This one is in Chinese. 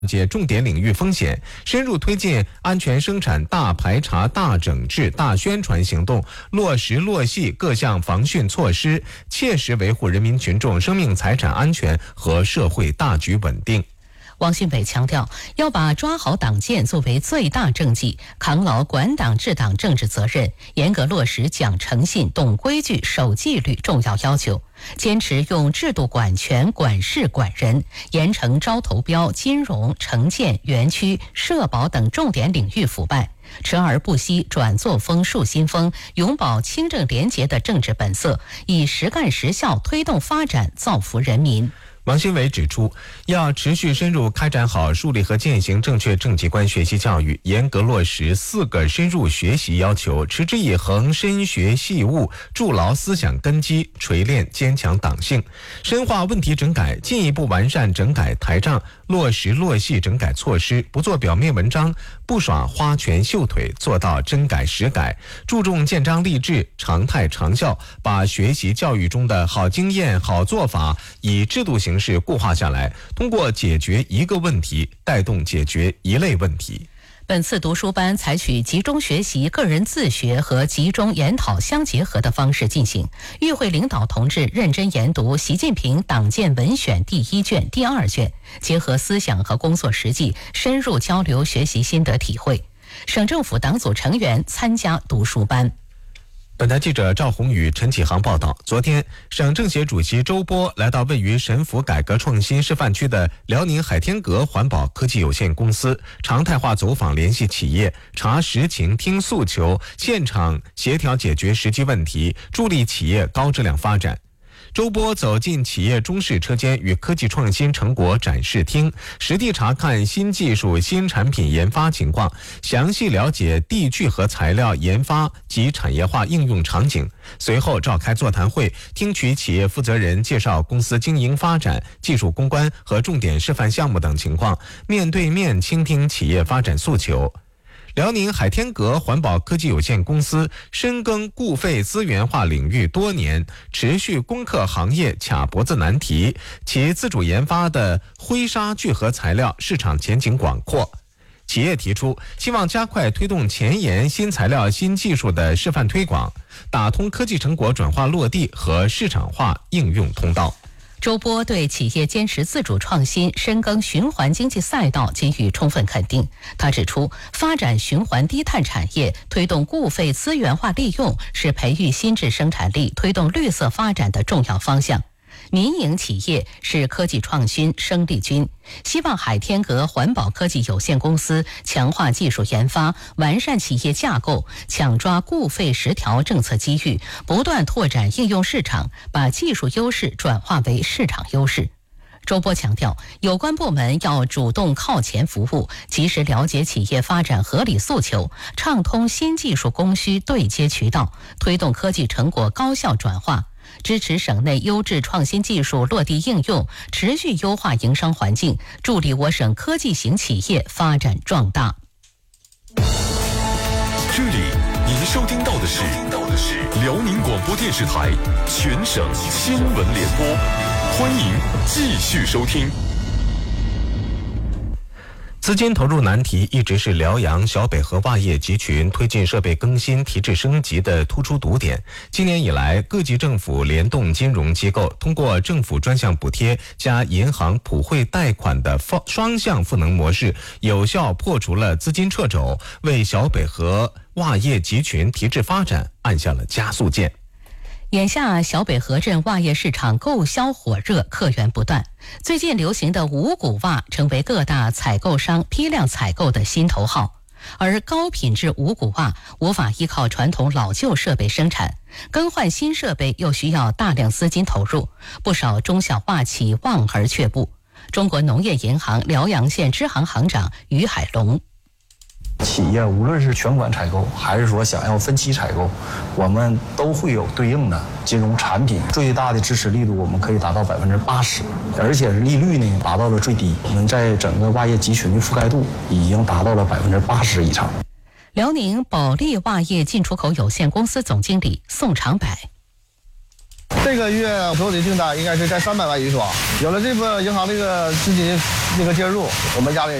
解重点领域风险，深入推进安全生产大排查、大整治、大宣传行动，落实落细各项防汛措施，切实维护人民群众生命财产安全和社会大局稳定。 王训伟强调，要把抓好党建作为最大政绩，扛牢管党治党政治责任，严格落实讲诚信、懂规矩、守纪律重要要求，坚持用制度管权、管事、管人，严惩招投标、金融、城建、园区、社保等重点领域腐败，持而不息，转作风、树新风，永葆清正廉洁的政治本色，以实干实效推动发展，造福人民。 王新伟指出，要持续深入开展好树立和践行正确政绩观学习教育，严格落实4个深入学习要求，持之以恒深学细悟，筑牢思想根基，锤炼坚强党性，深化问题整改，进一步完善整改台账，落实落细整改措施，不做表面文章，不耍花拳绣腿，做到真改实改，注重建章立制、常态长效，把学习教育中的好经验、好做法以制度形式固化下来，通过解决一个问题，带动解决一类问题。 本次读书班采取集中学习、个人自学和集中研讨相结合的方式进行。与会领导同志认真研读《习近平党建文选》第1卷、第2卷，结合思想和工作实际，深入交流学习心得体会。省政府党组成员参加读书班。 本台记者赵宏宇、陈启航报道，昨天，省政协主席周波来到位于沈府改革创新示范区的辽宁海天阁环保科技有限公司，常态化走访联系企业，查实情、听诉求，现场协调解决实际问题，助力企业高质量发展。周波走进企业中式车间与科技创新成果展示厅，实地查看新技术、新产品研发情况，详细了解地聚合材料研发及产业化应用场景。随后召开座谈会，听取企业负责人介绍公司经营发展、技术攻关和重点示范项目等情况，面对面倾听企业发展诉求。辽宁海天阁环保科技有限公司深耕固废资源化领域多年，持续攻克行业卡脖子难题，其自主研发的灰砂聚合材料市场前景广阔。企业提出，希望加快推动前沿新材料新技术的示范推广，打通科技成果转化落地和市场化应用通道。 周波对企业坚持自主创新、深耕循环经济赛道给予充分肯定。他指出，发展循环低碳产业、推动固废资源化利用是培育新质生产力、推动绿色发展的重要方向。民营企业是科技创新生力军，希望海天阁环保科技有限公司强化技术研发，完善企业架构，抢抓固废10条政策机遇，不断拓展应用市场，把技术优势转化为市场优势。周波强调，有关部门要主动靠前服务，及时了解企业发展合理诉求，畅通新技术供需对接渠道，推动科技成果高效转化，支持省内优质创新技术落地应用，持续优化营商环境，助力我省科技型企业发展壮大。 这里您收听到的是辽宁广播电视台全省新闻联播，欢迎继续收听。 资金投入难题一直是辽阳小北河袜业集群推进设备更新提质升级的突出堵点。今年以来，各级政府联动金融机构通过政府专项补贴加银行普惠贷款的双向赋能模式，有效破除了资金掣肘，为小北河袜业集群提质发展按下了加速键。 眼下小北河镇袜业市场购销火热，客源不断。最近流行的五谷袜成为各大采购商批量采购的新头号，而高品质五谷袜无法依靠传统老旧设备生产，更换新设备又需要大量资金投入，不少中小袜企望而却步。中国农业银行辽阳县支行行长于海龙， 企业无论是全馆采购还是说想要分期采购，我们都会有对应的金融产品，最大的支持力度我们可以达到80%，而且利率呢达到了最低，我们在整个袜业集群的覆盖度已经达到了80%以上。 辽宁保利袜业进出口有限公司总经理宋长柏， 这个月所有的订单应该是在300万一双，有了这部银行这个资金这个介入，我们家里